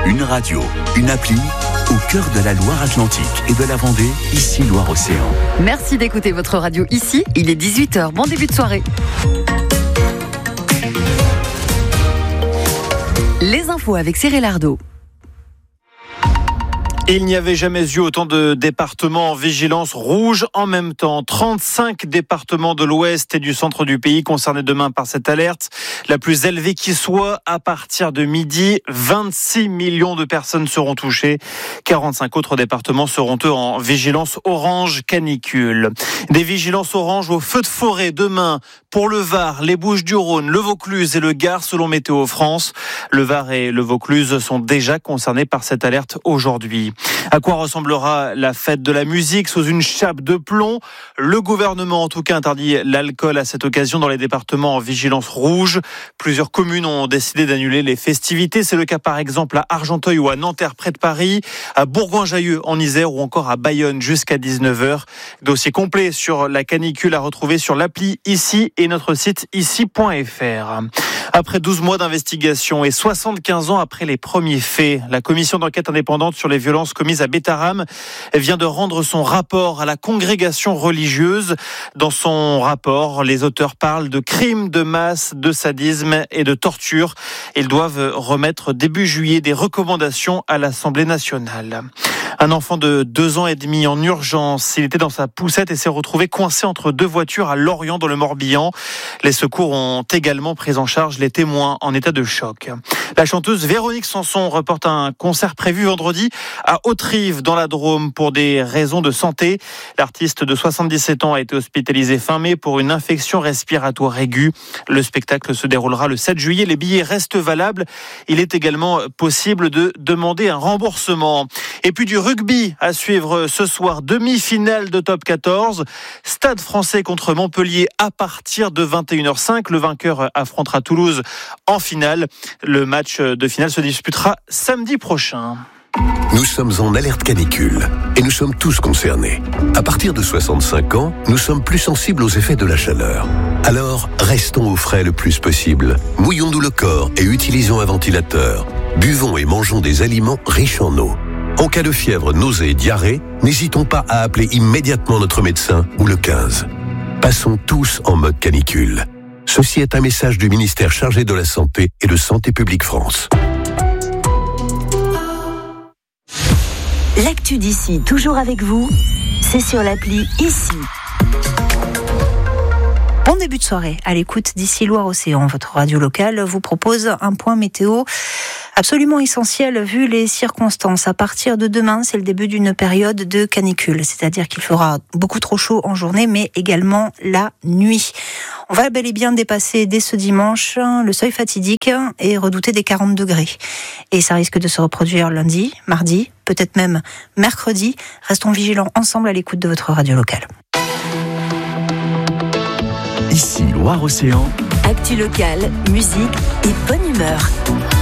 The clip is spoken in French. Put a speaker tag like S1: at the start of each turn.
S1: Une radio, une appli, au cœur de la Loire-Atlantique et de la Vendée, ici Loire-Océan.
S2: Merci d'écouter votre radio ici, il est 18h, bon début de soirée. Les infos avec Cyril Ardo.
S3: Il n'y avait jamais eu autant de départements en vigilance rouge en même temps. 35 départements de l'ouest et du centre du pays concernés demain par cette alerte. La plus élevée qui soit, à partir de midi, 26 millions de personnes seront touchées. 45 autres départements seront eux en vigilance orange canicule. Des vigilances orange au feu de forêt demain pour le Var, les Bouches-du-Rhône, le Vaucluse et le Gard selon Météo France. Le Var et le Vaucluse sont déjà concernés par cette alerte aujourd'hui. À quoi ressemblera la fête de la musique sous une chape de plomb ? Le gouvernement, en tout cas, interdit l'alcool à cette occasion dans les départements en vigilance rouge. Plusieurs communes ont décidé d'annuler les festivités. C'est le cas, par exemple, à Argenteuil ou à Nanterre, près de Paris, à Bourgoin-Jallieu, en Isère, ou encore à Bayonne, jusqu'à 19h. Dossier complet sur la canicule à retrouver sur l'appli Ici et notre site ici.fr. Après 12 mois d'investigation et 75 ans après les premiers faits, la commission d'enquête indépendante sur les violences commises à Bétharram vient de rendre son rapport à la congrégation religieuse. Dans son rapport, les auteurs parlent de crimes de masse, de sadisme et de torture. Ils doivent remettre début juillet des recommandations à l'Assemblée nationale. Un enfant de 2 ans et demi en urgence. Il était dans sa poussette et s'est retrouvé coincé entre deux voitures à Lorient dans le Morbihan. Les secours ont également pris en charge les témoins en état de choc. La chanteuse Véronique Sanson reporte un concert prévu vendredi à Hauterive dans la Drôme pour des raisons de santé. L'artiste de 77 ans a été hospitalisé fin mai pour une infection respiratoire aiguë. Le spectacle se déroulera le 7 juillet. Les billets restent valables. Il est également possible de demander un remboursement. Et puis du rugby à suivre ce soir, demi-finale de top 14. Stade Français contre Montpellier à partir de 21h05. Le vainqueur affrontera Toulouse en finale. Le match de finale se disputera samedi prochain.
S4: Nous sommes en alerte canicule et nous sommes tous concernés. À partir de 65 ans, nous sommes plus sensibles aux effets de la chaleur. Alors, restons au frais le plus possible. Mouillons-nous le corps et utilisons un ventilateur. Buvons et mangeons des aliments riches en eau. En cas de fièvre, nausée et diarrhée, n'hésitons pas à appeler immédiatement notre médecin ou le 15. Passons tous en mode canicule. Ceci est un message du ministère chargé de la Santé et de Santé publique France.
S5: L'actu d'ici, toujours avec vous, c'est sur l'appli Ici. Bon début de soirée à l'écoute d'Ici Loire-Océan. Votre radio locale vous propose un point météo absolument essentiel vu les circonstances. À partir de demain, c'est le début d'une période de canicule, c'est-à-dire qu'il fera beaucoup trop chaud en journée, mais également la nuit. On va bel et bien dépasser dès ce dimanche le seuil fatidique et redouter des 40 degrés. Et ça risque de se reproduire lundi, mardi, peut-être même mercredi. Restons vigilants ensemble à l'écoute de votre radio locale.
S1: Ici Loire-Océan.
S5: Actu locale, musique et bonne humeur.